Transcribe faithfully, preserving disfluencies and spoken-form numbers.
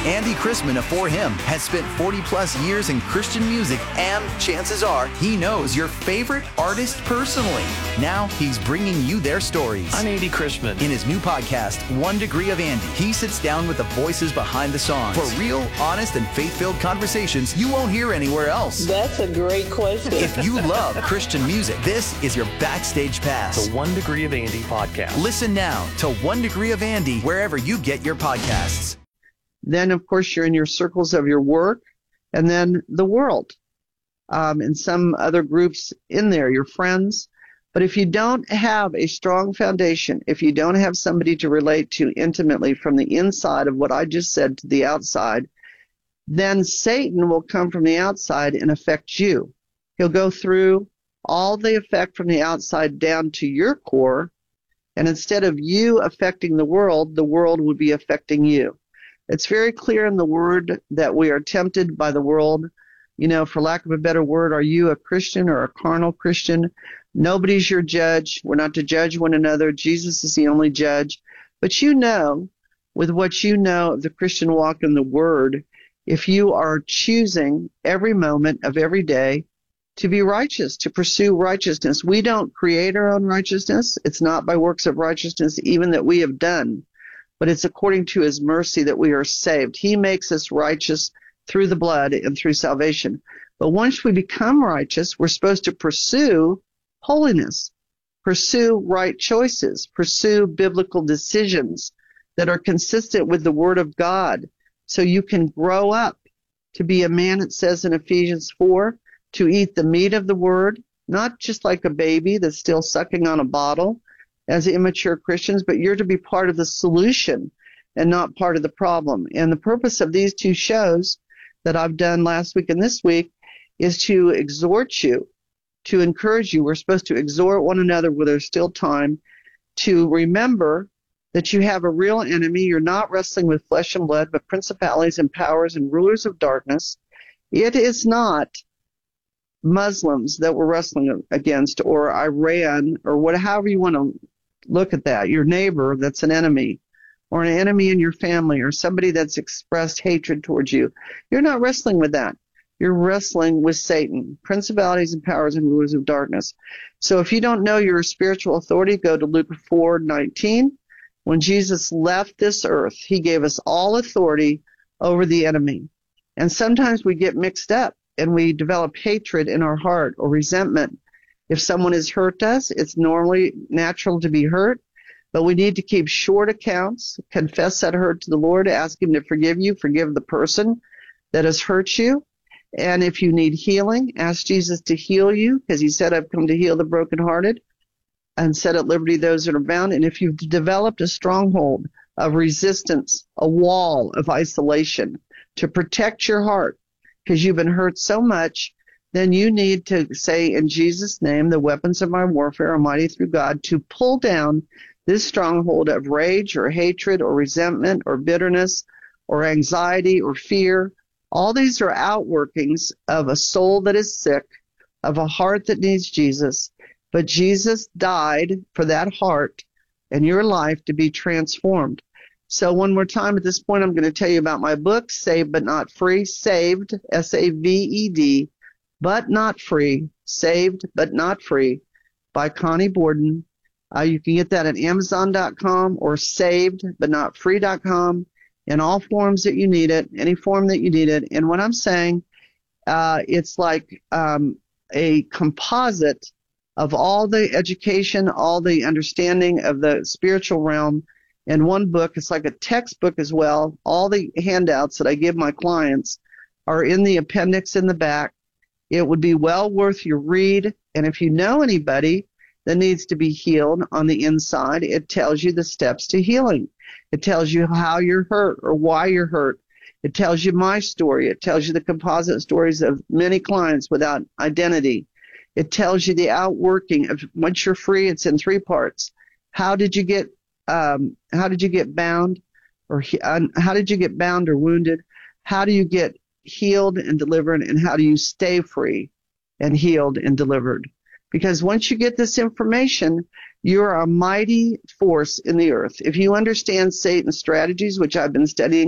Andy Chrisman of For Him has spent forty plus years in Christian music, and chances are he knows your favorite artist personally. Now he's bringing you their stories. I'm Andy Chrisman. In his new podcast, One Degree of Andy, he sits down with the voices behind the songs for real, honest, and faith-filled conversations you won't hear anywhere else. That's a great question. If you love Christian music, this is your backstage pass. The One Degree of Andy podcast. Listen now to One Degree of Andy wherever you get your podcasts. Then, of course, you're in your circles of your work, and then the world, um, and some other groups in there, your friends. But if you don't have a strong foundation, if you don't have somebody to relate to intimately from the inside of what I just said to the outside, then Satan will come from the outside and affect you. He'll go through all the effect from the outside down to your core, and instead of you affecting the world, the world would be affecting you. It's very clear in the Word that we are tempted by the world. You know, for lack of a better word, are you a Christian or a carnal Christian? Nobody's your judge. We're not to judge one another. Jesus is the only judge. But you know, with what you know of the Christian walk in the Word, if you are choosing every moment of every day to be righteous, to pursue righteousness. We don't create our own righteousness. It's not by works of righteousness even that we have done, but it's according to his mercy that we are saved. He makes us righteous through the blood and through salvation. But once we become righteous, we're supposed to pursue holiness, pursue right choices, pursue biblical decisions that are consistent with the Word of God, so you can grow up to be a man, it says in Ephesians four, to eat the meat of the Word, not just like a baby that's still sucking on a bottle as immature Christians, but you're to be part of the solution and not part of the problem. And the purpose of these two shows that I've done last week and this week is to exhort you, to encourage you. We're supposed to exhort one another where there's still time, to remember that you have a real enemy. You're not wrestling with flesh and blood, but principalities and powers and rulers of darkness. It is not Muslims that we're wrestling against, or Iran, or what, however you want to look at that, your neighbor that's an enemy, or an enemy in your family, or somebody that's expressed hatred towards you. You're not wrestling with that. You're wrestling with Satan, principalities and powers and rulers of darkness. So if you don't know your spiritual authority, go to Luke four nineteen. When Jesus left this earth, he gave us all authority over the enemy. And sometimes we get mixed up and we develop hatred in our heart or resentment. If someone has hurt us, it's normally natural to be hurt, but we need to keep short accounts, confess that hurt to the Lord, ask him to forgive you, forgive the person that has hurt you. And if you need healing, ask Jesus to heal you, because he said, I've come to heal the brokenhearted and set at liberty those that are bound. And if you've developed a stronghold of resistance, a wall of isolation to protect your heart, because you've been hurt so much, then you need to say, in Jesus' name, the weapons of my warfare are mighty through God, to pull down this stronghold of rage or hatred or resentment or bitterness or anxiety or fear. All these are outworkings of a soul that is sick, of a heart that needs Jesus. But Jesus died for that heart and your life to be transformed. So one more time at this point, I'm going to tell you about my book, Saved But Not Free. Saved, S A V E D, But Not Free. Saved But Not Free by Connie Borden. Uh, you can get that at Amazon dot com or saved but not free dot com in all forms that you need it, any form that you need it. And what I'm saying, uh, it's like um, a composite of all the education, all the understanding of the spiritual realm in one book. It's like a textbook as well. All the handouts that I give my clients are in the appendix in the back. It would be well worth your read. And if you know anybody that needs to be healed on the inside, it tells you the steps to healing. It tells you how you're hurt or why you're hurt. It tells you my story. It tells you the composite stories of many clients without identity. It tells you the outworking of once you're free. It's in three parts. How did you get um, how did you get bound, or uh, how did you get bound or wounded? How do you get healed and delivered, and how do you stay free and healed and delivered? Because once you get this information, you're a mighty force in the earth. If you understand Satan's strategies, which I've been studying